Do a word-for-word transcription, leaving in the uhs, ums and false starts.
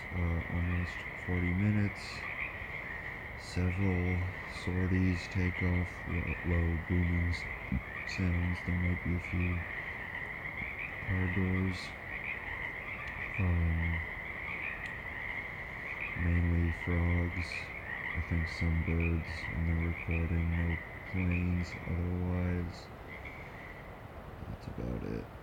uh, almost forty minutes. Several sorties take off, low booming sounds. There might be a few car doors. Um, mainly frogs. I think some birds in the recording. No planes otherwise. That's about it.